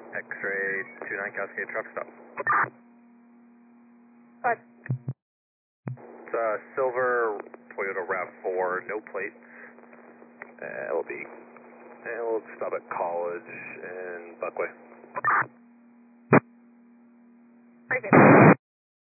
X-ray 29 Cascade, traffic stop. But It's a silver Toyota RAV4, no plates. It'll stop at College and Buckway.